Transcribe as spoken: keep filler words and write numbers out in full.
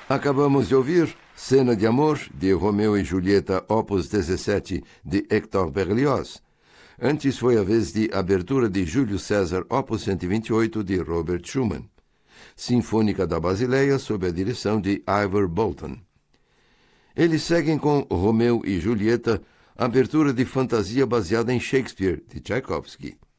Acabamos de ouvir Cena de Amor, de Romeu e Julieta, opus dezessete, de Hector Berlioz. Antes foi a vez de Abertura de Júlio César, opus cento e vinte e oito, de Robert Schumann. Sinfônica da Basileia, sob a direção de Ivor Bolton. Eles seguem com Romeu e Julieta, abertura de fantasia baseada em Shakespeare, de Tchaikovsky.